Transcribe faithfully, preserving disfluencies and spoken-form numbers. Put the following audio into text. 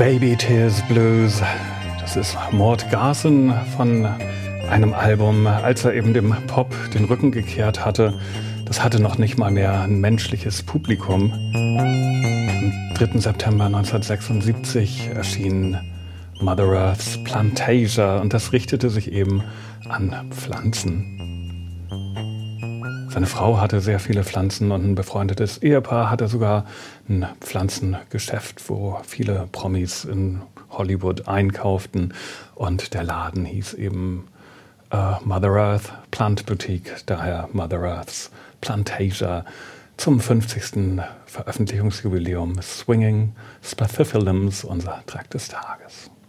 Baby Tears Blues. Das ist Mort Garson von einem Album, als er eben dem Pop den Rücken gekehrt hatte. Das hatte noch nicht mal mehr ein menschliches Publikum. Am dritten September neunzehnhundertsechsundsiebzig erschien Mother Earth's Plantasia und das richtete sich eben an Pflanzen. Seine Frau hatte sehr viele Pflanzen und ein befreundetes Ehepaar hatte sogar ein Pflanzengeschäft, wo viele Promis in Hollywood einkauften. Und der Laden hieß eben äh, Mother Earth Plant Boutique, daher Mother Earth's Plantasia, zum fünfzigsten Veröffentlichungsjubiläum Swinging Spathiphyllums, unser Track des Tages.